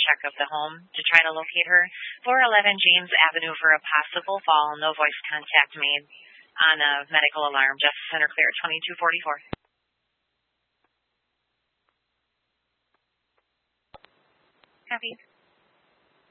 check of the home to try to locate her. 411 James Avenue for a possible fall. No voice contact made on a medical alarm. Justice Center clear at 2244. Copy.